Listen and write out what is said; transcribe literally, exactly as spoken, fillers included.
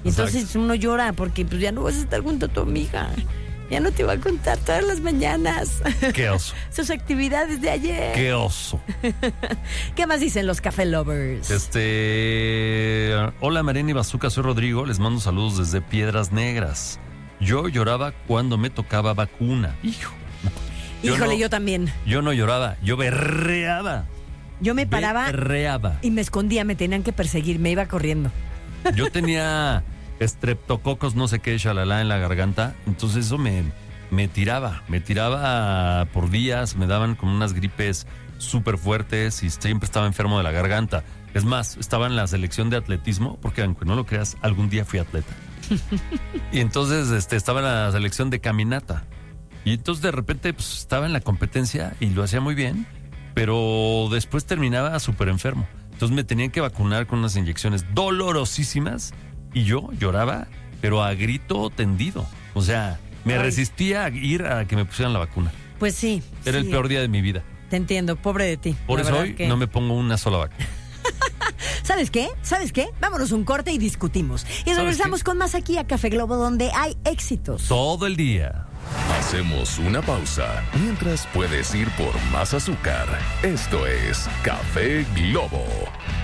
Y entonces Exacto. uno llora porque pues ya no vas a estar junto a tu amiga. Ya no te va a contar todas las mañanas Qué oso. sus actividades de ayer. Qué oso. ¿Qué más dicen los café lovers? Este. Hola, Marina y Bazooka, soy Rodrigo. Les mando saludos desde Piedras Negras. Yo lloraba cuando me tocaba vacuna. Hijo. Yo Híjole, no- yo también. Yo no lloraba, yo berreaba. Yo me paraba Berreaba. y me escondía, me tenían que perseguir, me iba corriendo. Yo tenía estreptococos, no sé qué, shalala en la garganta. Entonces eso me, me tiraba, me tiraba por días, me daban como unas gripes súper fuertes y siempre estaba enfermo de la garganta. Es más, estaba en la selección de atletismo, porque aunque no lo creas, algún día fui atleta. Y entonces este, estaba en la selección de caminata. Y entonces de repente pues, estaba en la competencia y lo hacía muy bien, pero después terminaba súper enfermo. Entonces me tenían que vacunar con unas inyecciones dolorosísimas y yo lloraba, pero a grito tendido. O sea, me Ay. resistía a ir a que me pusieran la vacuna. Pues sí. Era sí, el peor día de mi vida. Te entiendo, pobre de ti. Por La eso verdad hoy que- no me pongo una sola vacuna. ¿Sabes qué? ¿Sabes qué? Vámonos un corte y discutimos. Y regresamos qué? con más aquí a Café Globo, donde hay éxitos. Todo el día. Hacemos una pausa mientras puedes ir por más azúcar. Esto es Café Globo.